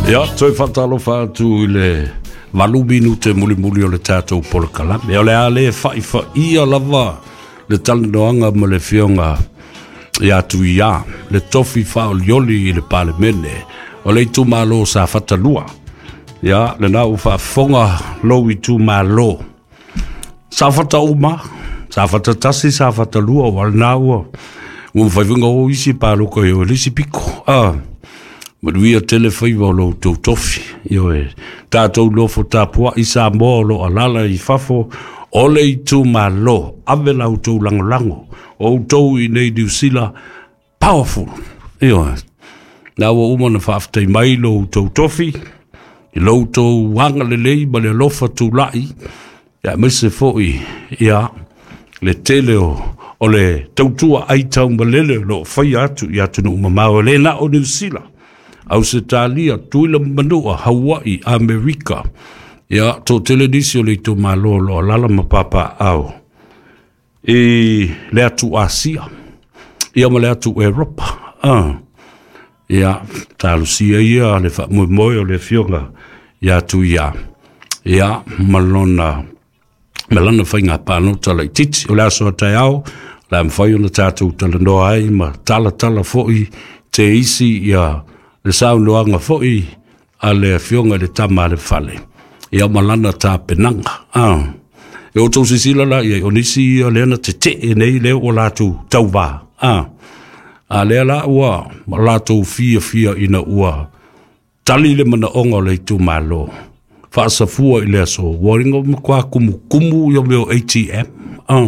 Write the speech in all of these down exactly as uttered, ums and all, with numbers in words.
Ja, toi fatalo fa tu le valu minute muli muli o le tatou polo kalame. E o le ale fai fa ia lava le talanoanga mo le fionga ia tu ia. Le tofi fa o lioli i le pale mene. O le tu malo sa fatalua. Ja, le nau fa fonga lo i tu malo. Sa fata uma, sa fata tasi, sa fatalua wal nau. Ua fai vinga o isi palo ko yo lisi piko. Ah. Maduia tele faiva o lo tau tofi. Io e tātou lofo tāpua i sa mō lo alala i fafo o le i tū mā lo. Ave lau tau lango lango. O tau i nei diusila powerful. Io e. Nā wa umana whaaftei mai lo tau tofi. I lo tau wanga le lei ma le lofa tū lai. Ia mese fo i. Ia le tele o o le tautua ai tau malele lo whai atu i atu nu mamao le na o New Zealand. Australia, tuila manua, Hawaii, Amerika. Ia, tō tele nisi o le tō malo lo lala mapapa au. E le atu Asia. Ia ma le atu Europa. Ah. Ia, tālusia ia, le wha mui moi o le fionga. Ia tu ia. Ia, malona, malona whainga pāno tala i titi. O le aso tai au, la mwhai ona tātou tala noa ai, ma tala tala foi, te isi ia, le sau noanga foi a le fionga le tama le fale. Ia malana tā penanga. Ah. E o tau sisila la, ia o nisi ia leana te te e nei leo o lātou tau wā. Ah. A lea la ua, ma lātou fia fia ina ua. Tali le mana onga le tu malo. Whaasa fua i lea so. Waringa mkwa kumu kumu yo meo A T M. Ah.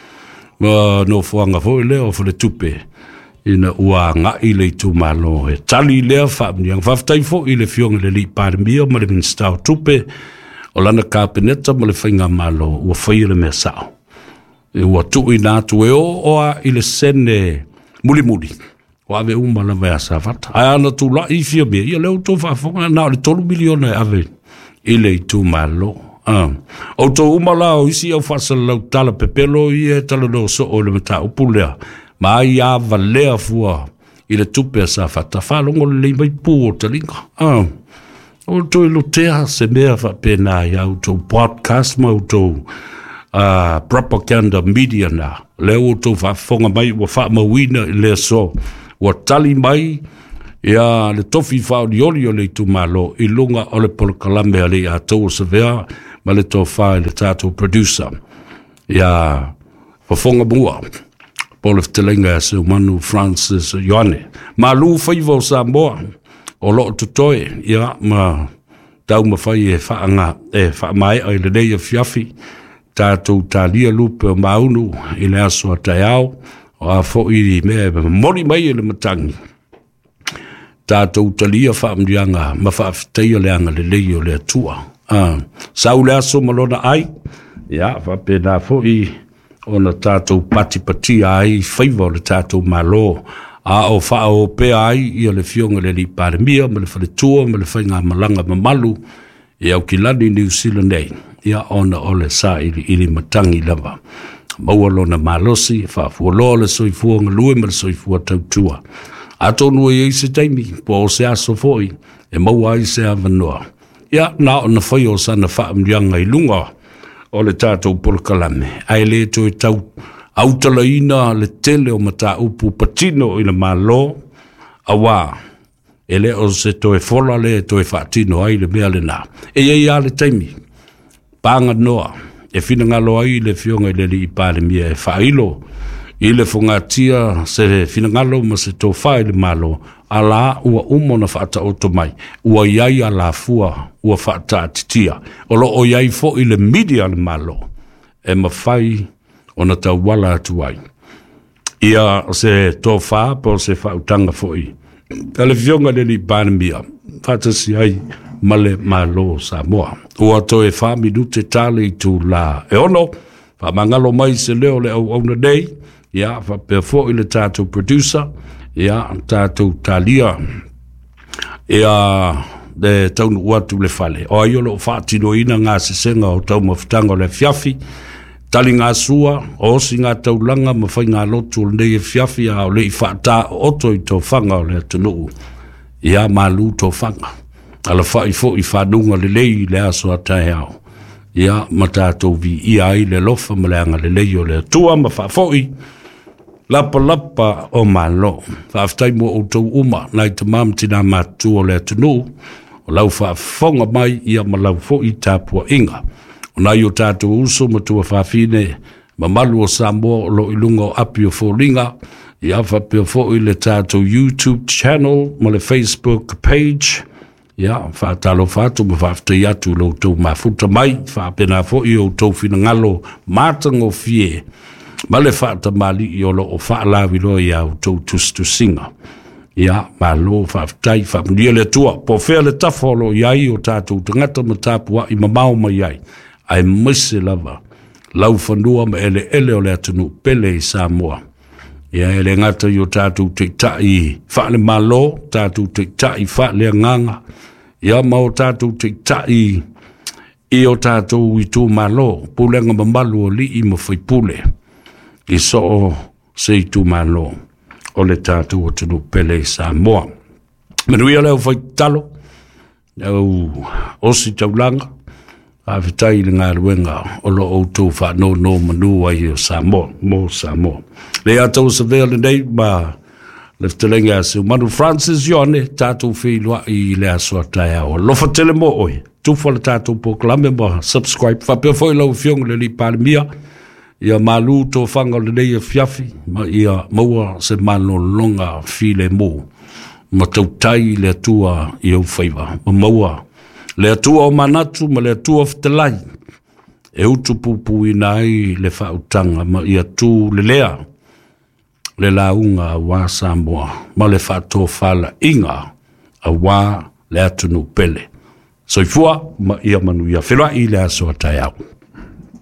Ma no fuanga foi leo fo le tupe. Ina ua nga i le tu malo e tali lea whaamni ang whaftai fo i le fionga le li pāremia ma le minstau tupe o lana kāpeneta ma le whainga malo ua whaia le mea sao e ua tui nātu e o oa i le sene muli muli o ave uma la mea sa whata ai ana tu la i fia mea ia leo tō whaafonga nā le tolu miliona e ave i le tu malo ah. O tō uma la o isi au whasa lau tala pepelo i e tala no so o le mata upulea ma ia valea fua i le tupe sa fata whalongo le mai pū o talinga. Ah. O tō i lotea se mea whapena i au tō podcast ma o tō uh, propaganda media na. Leo o tō whafonga mai wa whamawina i lea so. Wa tali mai ia le tofi whao ni oli o le tu malo i lunga o le polokalame a le a tō o savea ma le tō whae le tātou producer. Ia whafonga mua. Paul of Telenga se manu Francis Ioane. Ma lu faiva o Samoa. O lo tutoe. Ia ma tau ma fai e whaanga. E wha mai ai le nei e fiafi. Tātou tālia lupe o maunu. I le aso a tai au. O a fo i mea mori mai e le matangi. Tātou talia wha amrianga. Ma wha awhiteia le anga le lei o le atua. Ah. Sau le aso malona ai. Ia wha pēnā fo i... ona tātou pati pati ai whaiva o le tātou malo a o wha o pea ai i o le fionga le li pāremia ma le whaletua ma le whainga malanga ma malu i au ki lani New Zealand nei ia ona o le sa ili ili matangi lava maua lona malosi wha fuoloa le soifua ngalue ma le soifua tautua a tonu e eise taimi po o se aso foi e maua ai se avanoa ia na ona whai o sana wha amrianga i lunga o le tātou polokalame. Ai le to e tau autalaina le tele o mata upu patino i le malo awa. E le o se to e fola le to e whaatino ai le mea le nā. E iei a le taimi. Panga noa. E whina ngalo ai le fionga i le li i pāremia e whailo. I le whangatia se whina ngalo ma se to whae le malo. A la ua umona whaata oto mai. Ua iai a la fua ua whaata atitia. O lo o iai fo i le media le malo. E mawhai o na tau wala atu ai. Ia se tō wha po se whautanga fo i. Ka le fionga le li pāremia. Whata si ai male malo Samoa. Ua to e wha minute tale i tu la e ono. Wha mangalo mai se leo le au au na dei. Ia wha pia fo i le tātou producer. Ia tātou tālia ia de taunu uatu le fale o aiolo whaatino ina ngā sesenga o tau mawhitanga o le fiafi tali ngā sua o si ngā taulanga mawhai ngā lotu o nei e fiafi a o le i whaata oto i tō whanga o le atunuu ia malu tō whanga ala fai fo i whanunga le lei le aso atai au. Ia matatou vi i ai le lofa maleanga le lei o le atua ma wha foi. Lapa lapa o malo. Whaaftai mo o tau uma nai te mam tina matu o le atunu. O lau whaafonga mai ia ma lau fo i tāpua inga. O nai o tātou uso ma tua whaafine ma malu o Samoa o lo ilunga o api o fōringa. Ia whapea fo i le tātou YouTube channel ma le Facebook page. Ia whaatalo whātu ma whaaftai atu lo tau mafuta mai. Whaapena fo i o tau whina ngalo mātango fie. Ma le whaata mali i olo o whaalawi lo i au tau tustu singa. Ia, ma lo whaaftai whaamunia le tua. Po whea le tafolo i ai o tātou tangata ma tāpua i mamau mai ai. Ai mese lava. Lau whanua ma ele ele o le atunu pele i Samoa. Ia ele ngata i o tātou te tai whaale malo, tātou te tai whaale nganga. Ia ma o tātou te tai i o tātou i tū malo. Pulenga mamalu o li i ma whaipule. I so o se i tū malo o le tātou o tunu pele i Samoa. Manuia leo whai talo, au osi taulanga, a vitai le ngā ruenga o lo o tū wha no no manu ai o Samoa, mo Samoa. Le atau sa vea le nei, ma le ftelenga a se Manu Francis Ione, tātou whilua i le asua tai au. Lofa tele mo oi, tūwha le tātou po klame mo subscribe, whapea fwoi lau fiong le li palimia, ia malu to fanga le nei fiafi ma ia maua se malo longa file mo ma tautai le tua i au whaiva ma maua le tua o manatu ma le tua ftelai e utu pupu i nai le whautanga ma ia tu le lea le launga wā Samoa ma le whato whala inga a wā le atunu pele soifua ma ia manu ia whelua i le aso atai au.